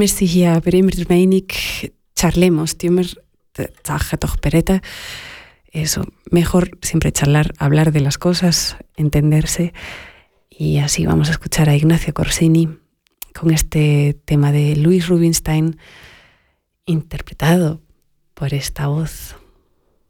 Merci hier bij de menig charlemos, tiemer taja toch pereta. Eso, mejor siempre charlar, hablar de las cosas, entenderse. Y así vamos a escuchar a Ignacio Corsini con este tema de Louis Rubinstein, interpretado por esta voz.